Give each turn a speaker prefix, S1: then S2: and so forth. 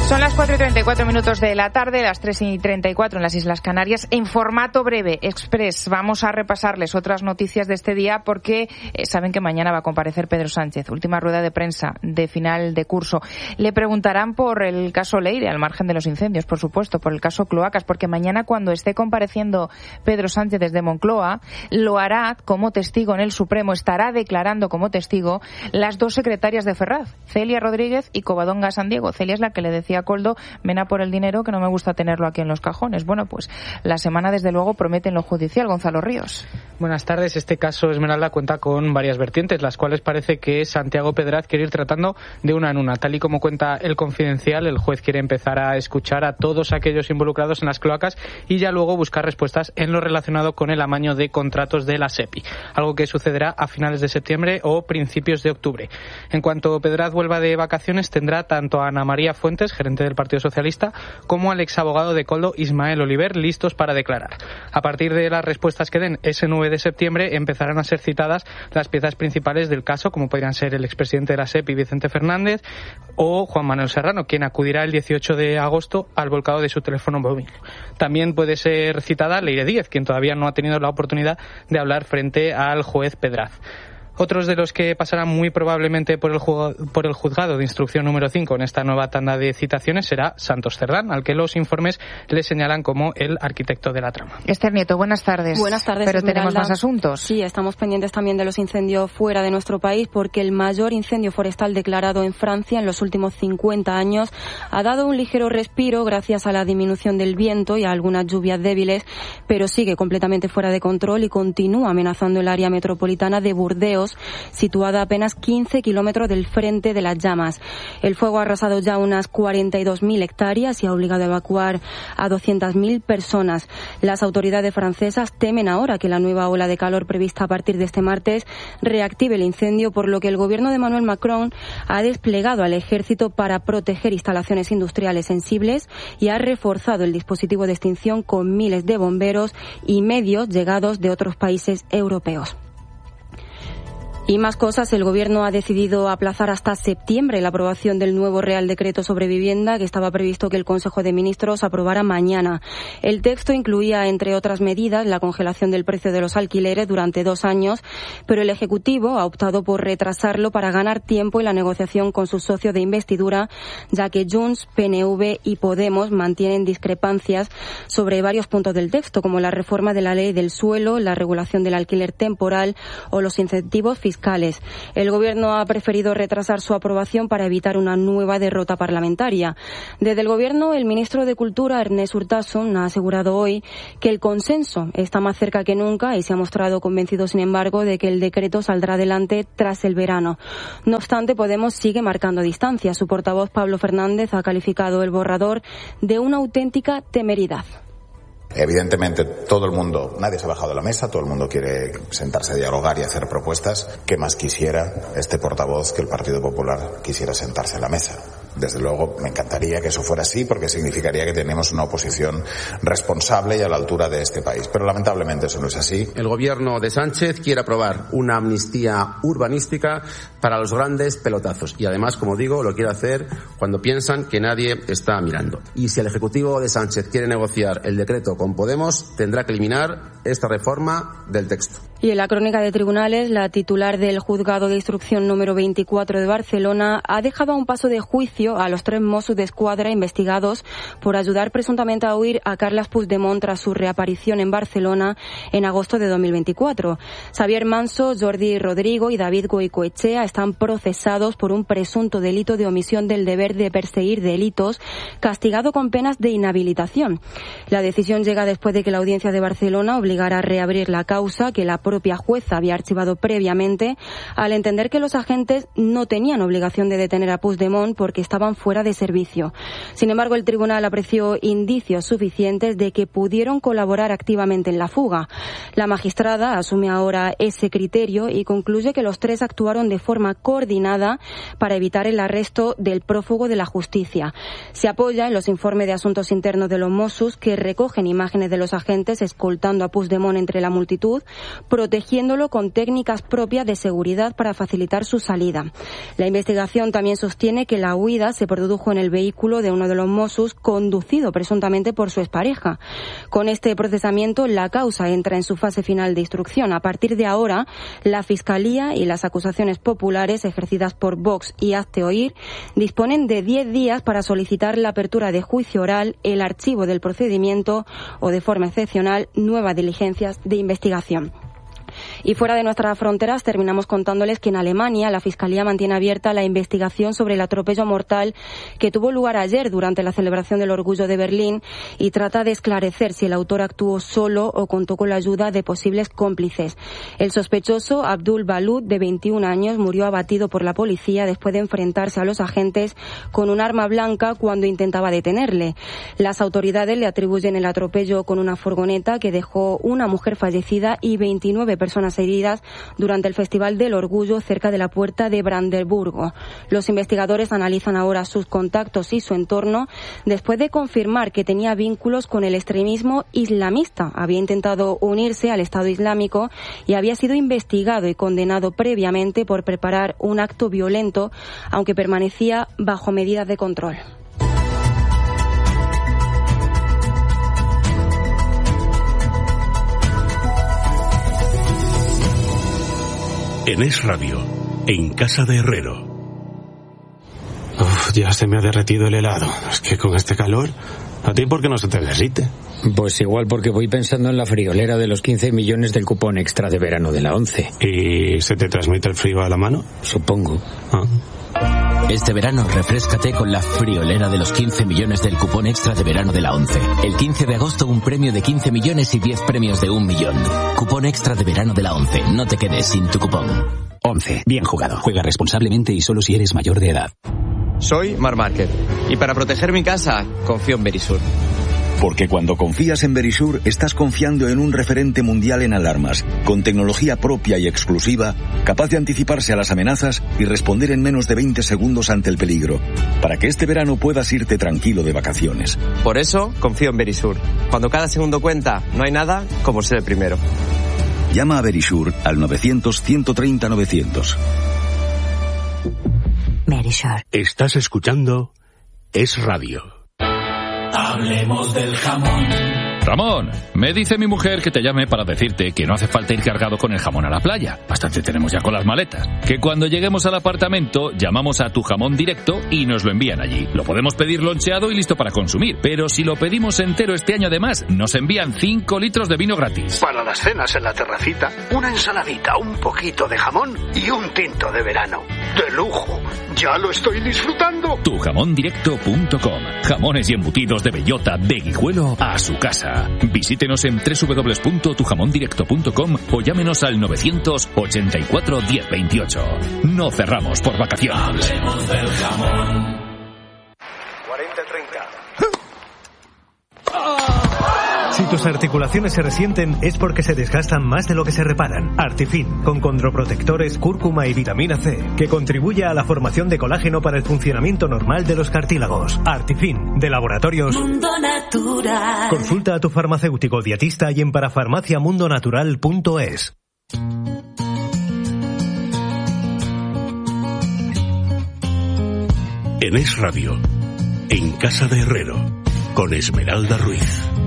S1: Son las 4:34 de la tarde, las 3:34 en las Islas Canarias. En formato breve, express, vamos a repasarles otras noticias de este día porque saben que mañana va a comparecer Pedro Sánchez. Última rueda de prensa de final de curso. Le preguntarán por el caso Leire, al margen de los incendios, por supuesto, por el caso Cloacas, porque mañana cuando esté compareciendo Pedro Sánchez desde Moncloa, lo hará como testigo en el Supremo, estará declarando como testigo las dos secretarias de Ferraz, Celia Rodríguez y Covadonga Sandiego. Celia es la que le decía a Koldo, ven a por el dinero que no me gusta tenerlo aquí en los cajones. Bueno, pues la semana desde luego promete en lo judicial. Gonzalo Ríos.
S2: Buenas tardes. Este caso, Esmeralda, cuenta con varias vertientes, las cuales parece que Santiago Pedraz quiere ir tratando de una en una. Tal y como cuenta El Confidencial, el juez quiere empezar a escuchar a todos aquellos involucrados en las cloacas y ya luego buscar respuestas en lo relacionado con el amaño de contratos de la SEPI, algo que sucederá a finales de septiembre o principios de octubre. En cuanto Pedraz vuelva de vacaciones, tendrá tanto a Ana María Fuentes, gerente del Partido Socialista, como al exabogado de Koldo, Ismael Oliver, listos para declarar. A partir de las respuestas que den ese 9 de septiembre empezarán a ser citadas las piezas principales del caso, como podrían ser el expresidente de la SEPI, Vicente Fernández, o Juan Manuel Serrano, quien acudirá el 18 de agosto al volcado de su teléfono móvil. También puede ser citada Leire Díez, quien todavía no ha tenido la oportunidad de hablar frente al juez Pedraz. Otros de los que pasarán muy probablemente por el juzgado de instrucción número 5 en esta nueva tanda de citaciones será Santos Cerdán, al que los informes le señalan como el arquitecto de la trama.
S1: Esther Nieto, buenas tardes.
S3: Buenas tardes,
S1: Pero
S3: Esmeralda.
S1: tenemos más asuntos.
S3: Sí, estamos pendientes también de los incendios fuera de nuestro país porque el mayor incendio forestal declarado en Francia en los últimos 50 años ha dado un ligero respiro gracias a la disminución del viento y a algunas lluvias débiles, pero sigue completamente fuera de control y continúa amenazando el área metropolitana de Burdeos, situada a apenas 15 kilómetros del frente de las llamas. El fuego ha arrasado ya unas 42.000 hectáreas y ha obligado a evacuar a 200.000 personas. Las autoridades francesas temen ahora que la nueva ola de calor prevista a partir de este martes reactive el incendio, por lo que el gobierno de Emmanuel Macron ha desplegado al ejército para proteger instalaciones industriales sensibles y ha reforzado el dispositivo de extinción con miles de bomberos y medios llegados de otros países europeos. Y más cosas, el Gobierno ha decidido aplazar hasta septiembre la aprobación del nuevo Real Decreto sobre vivienda, que estaba previsto que el Consejo de Ministros aprobara mañana. El texto incluía, entre otras medidas, la congelación del precio de los alquileres durante 2 años, pero el Ejecutivo ha optado por retrasarlo para ganar tiempo en la negociación con sus socios de investidura, ya que Junts, PNV y Podemos mantienen discrepancias sobre varios puntos del texto, como la reforma de la ley del suelo, la regulación del alquiler temporal o los incentivos fiscales. El Gobierno ha preferido retrasar su aprobación para evitar una nueva derrota parlamentaria. Desde el Gobierno, el ministro de Cultura, Ernest Urtasun, ha asegurado hoy que el consenso está más cerca que nunca y se ha mostrado convencido, sin embargo, de que el decreto saldrá adelante tras el verano. No obstante, Podemos sigue marcando distancia. Su portavoz, Pablo Fernández, ha calificado el borrador de una auténtica temeridad.
S4: Evidentemente, todo el mundo, nadie se ha bajado de la mesa, todo el mundo quiere sentarse a dialogar y hacer propuestas. ¿Qué más quisiera este portavoz que el Partido Popular quisiera sentarse a la mesa? Desde luego, me encantaría que eso fuera así, porque significaría que tenemos una oposición responsable y a la altura de este país. Pero lamentablemente eso no es así.
S5: El gobierno de Sánchez quiere aprobar una amnistía urbanística para los grandes pelotazos. Y además, como digo, lo quiere hacer cuando piensan que nadie está mirando. Y si el Ejecutivo de Sánchez quiere negociar el decreto con Podemos, tendrá que eliminar esta reforma del texto.
S3: Y en la crónica de tribunales, la titular del Juzgado de Instrucción número 24 de Barcelona ha dejado a un paso de juicio a los 3 Mossos d'Esquadra investigados por ayudar presuntamente a huir a Carles Puigdemont tras su reaparición en Barcelona en agosto de 2024. Xavier Manso, Jordi Rodrigo y David Goicoechea están procesados por un presunto delito de omisión del deber de perseguir delitos, castigado con penas de inhabilitación. La decisión llega después de que la Audiencia de Barcelona obligara a reabrir la causa que la propia jueza había archivado previamente, al entender que los agentes no tenían obligación de detener a Puigdemont porque estaban fuera de servicio. Sin embargo, el tribunal apreció indicios suficientes de que pudieron colaborar activamente en la fuga. La magistrada asume ahora ese criterio y concluye que los 3 actuaron de forma coordinada para evitar el arresto del prófugo de la justicia. Se apoya en los informes de asuntos internos de los Mossos, que recogen imágenes de los agentes escoltando a Puigdemont entre la multitud, protegiéndolo con técnicas propias de seguridad para facilitar su salida. La investigación también sostiene que la huida se produjo en el vehículo de uno de los Mossos, conducido presuntamente por su expareja. Con este procesamiento, la causa entra en su fase final de instrucción. A partir de ahora, la Fiscalía y las acusaciones populares ejercidas por Vox y Hazte Oír disponen de 10 días para solicitar la apertura de juicio oral, el archivo del procedimiento o, de forma excepcional, nuevas diligencias de investigación. Y fuera de nuestras fronteras terminamos contándoles que en Alemania la Fiscalía mantiene abierta la investigación sobre el atropello mortal que tuvo lugar ayer durante la celebración del Orgullo de Berlín y trata de esclarecer si el autor actuó solo o contó con la ayuda de posibles cómplices. El sospechoso, Abdul Balud, de 21 años, murió abatido por la policía después de enfrentarse a los agentes con un arma blanca cuando intentaba detenerle. Las autoridades le atribuyen el atropello con una furgoneta que dejó una mujer fallecida y 29 personas heridas durante el Festival del Orgullo cerca de la puerta de Brandeburgo. Los investigadores analizan ahora sus contactos y su entorno después de confirmar que tenía vínculos con el extremismo islamista. Había intentado unirse al Estado Islámico y había sido investigado y condenado previamente por preparar un acto violento, aunque permanecía bajo medidas de control.
S6: En Es Radio, en casa de Herrero.
S7: Uf, ya se me ha derretido el helado. Es que con este calor, ¿a ti por qué no se te derrite?
S8: Pues igual porque voy pensando en la friolera de los 15 millones del cupón extra de verano de la 11.
S7: ¿Y se te transmite el frío a la mano?
S8: Supongo.
S9: Este verano refréscate con la friolera de los 15 millones del cupón extra de verano de la 11. El 15 de agosto un premio de 15 millones y 10 premios de 1 millón. Cupón extra de verano de la 11. No te quedes sin tu cupón.
S10: 11. Bien jugado. Juega responsablemente y solo si eres mayor de edad.
S11: Soy Mar Márquez y para proteger mi casa confío en Verisur.
S12: Porque cuando confías en Verisur, estás confiando en un referente mundial en alarmas, con tecnología propia y exclusiva, capaz de anticiparse a las amenazas y responder en menos de 20 segundos ante el peligro, para que este verano puedas irte tranquilo de vacaciones.
S11: Por eso confío en Verisur. Cuando cada segundo cuenta, no hay nada como ser el primero.
S12: Llama a Verisur al 900-130-900.
S10: Verisur.
S6: Estás escuchando Es Radio.
S13: Hablemos del jamón. Ramón, me dice mi mujer que te llame para decirte que no hace falta ir cargado con el jamón a la playa. Bastante tenemos ya con las maletas. Que cuando lleguemos al apartamento, llamamos a Tu Jamón Directo y nos lo envían allí. Lo podemos pedir loncheado y listo para consumir. Pero si lo pedimos entero este año además, nos envían 5 litros de vino gratis.
S14: Para las cenas en la terracita, una ensaladita, un poquito de jamón y un tinto de verano. ¡De lujo! ¡Ya lo estoy disfrutando!
S13: Tujamondirecto.com. Jamones y embutidos de bellota, de Guijuelo a su casa. Visítenos en www.tujamondirecto.com o llámenos al 984 1028. No cerramos por vacaciones. Hablemos del jamón.
S15: 40-30.
S16: Si tus articulaciones se resienten es porque se desgastan más de lo que se reparan. Artifin, con condroprotectores, cúrcuma y vitamina C, que contribuye a la formación de colágeno para el funcionamiento normal de los cartílagos. Artifin, de Laboratorios
S17: Mundo Natural.
S16: Consulta a tu farmacéutico dietista y en parafarmaciamundonatural.es.
S6: En Es Radio, en casa de Herrero, con Esmeralda Ruiz.